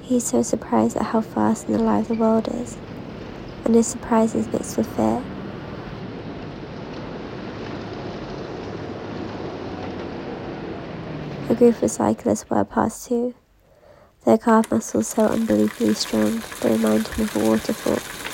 He's so surprised at how fast and alive the world is, and his surprise is mixed with fear. A group of cyclists were past too, their calf muscles so unbelievably strong they remind him of a waterfall.